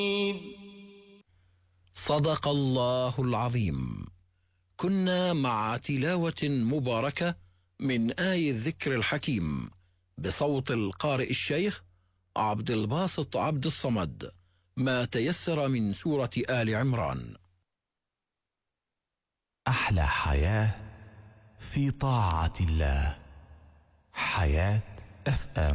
صدق الله العظيم. كنا مع تلاوة مباركة من آي الذكر الحكيم بصوت القارئ الشيخ عبد الباسط عبد الصمد، ما تيسر من سورة آل عمران. أحلى حياة في طاعة الله، حياة FM.